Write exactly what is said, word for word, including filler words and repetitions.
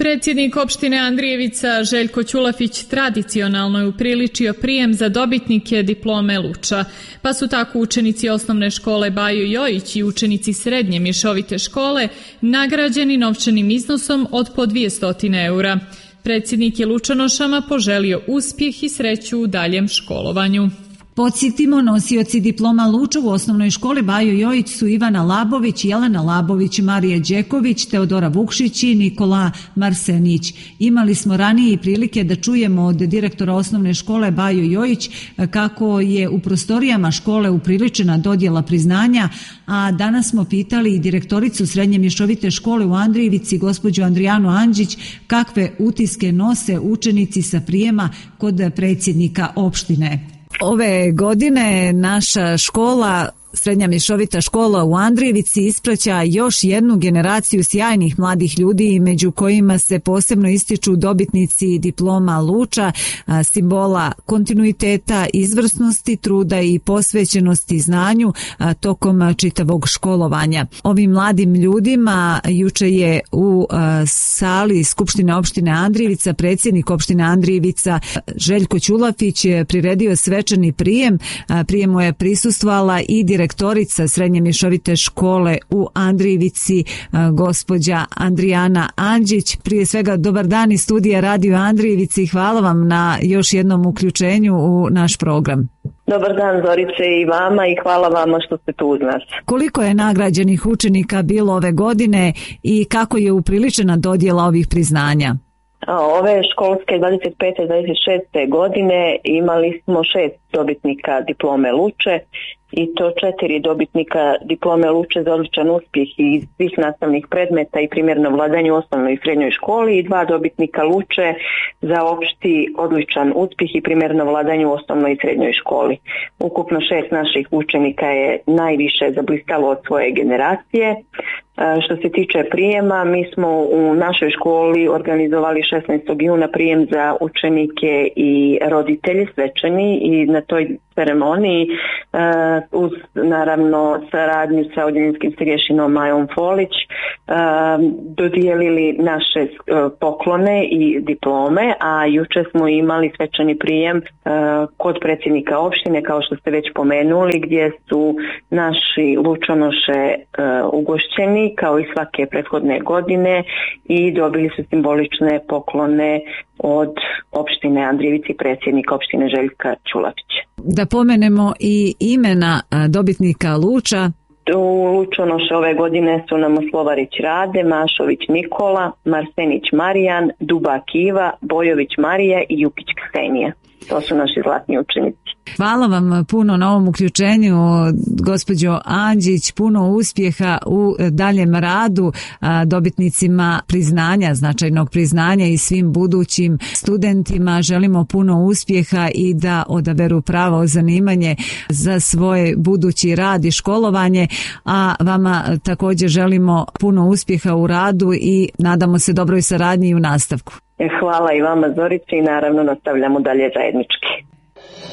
Predsjednik opštine Andrijevica Željko Ćulafić tradicionalno je upriličio prijem za dobitnike diplome Luča, pa su tako učenici osnovne škole Bajo Jojić i učenici srednje mješovite škole nagrađeni novčanim iznosom od po dvjesto eura. Predsjednik je Lučanošama poželio uspjeh i sreću u daljem školovanju. Podsjetimo, nosioci diploma Luča u osnovnoj školi Bajo Jojić su Ivana Labović, Jelena Labović, Marija Đeković, Teodora Vukšić i Nikola Marsenić. Imali smo ranije i prilike da čujemo od direktora osnovne škole Bajo Jojić kako je u prostorijama škole upriličena dodjela priznanja, a danas smo pitali i direktoricu srednje mješovite škole u Andrijevici, gospođu Andrijanu Andžić, kakve utiske nose učenici sa prijema kod predsjednika opštine. Ove godine naša škola, srednja mješovita škola u Andrijevici, ispraća još jednu generaciju sjajnih mladih ljudi, među kojima se posebno ističu dobitnici diploma Luča, simbola kontinuiteta, izvrsnosti, truda i posvećenosti znanju tokom čitavog školovanja. Ovim mladim ljudima juče je u sali Skupštine opštine Andrijevica predsjednik opštine Andrijevica Željko Ćulafić priredio svečani prijem. Prijemu je prisustvovala i direktorica srednje mješovite škole u Andrijevici, gospođa Andrijana Andžić. Prije svega dobar dan iz studija Radio Andrijevici i hvala vam na još jednom uključenju u naš program. Dobar dan Zorice i vama i hvala vama što ste tu uz nas. Koliko je nagrađenih učenika bilo ove godine i kako je upriličena dodjela ovih priznanja? Ove školske dvadeset pete dvadeset šeste godine imali smo šest dobitnika diplome Luče i to četiri dobitnika diplome Luče za odličan uspjeh iz svih nastavnih predmeta i primjerno vladanje u osnovnoj i srednjoj školi i dva dobitnika Luče za opšti odličan uspjeh i primjerno vladanje u osnovnoj i srednjoj školi. Ukupno šest naših učenika je najviše zablistalo od svoje generacije. Što se tiče prijema, mi smo u našoj školi organizovali šesnaestog juna prijem za učenike i roditelje svečani i na toj ceremoniji uz naravno saradnju sa odjeljinskim starješinom Majom Folić dodijelili naše poklone i diplome, a juče smo imali svečani prijem kod predsjednika opštine, kao što ste već pomenuli, gdje su naši Lučanoše ugošćeni kao i svake prethodne godine i dobili su simbolične poklone od opštine Andrijevici, predsjednika opštine Željka Ćulafića. Da pomenemo i imena dobitnika Luča. U Lučanoše ove godine su nam Slovarić Rade, Mašović Nikola, Marsenić Marijan, Dubak Iva, Bojović Marija i Jukić Ksenija. To su naši zlatni učenici. Hvala vam puno na ovom uključenju, gospođo Andžić, puno uspjeha u daljem radu dobitnicima priznanja, značajnog priznanja i svim budućim studentima. Želimo puno uspjeha i da odaberu pravo zanimanje za svoj budući rad i školovanje, a vama također želimo puno uspjeha u radu i nadamo se dobroj saradnji i u nastavku. Hvala i vama Zorice i naravno nastavljamo dalje zajednički.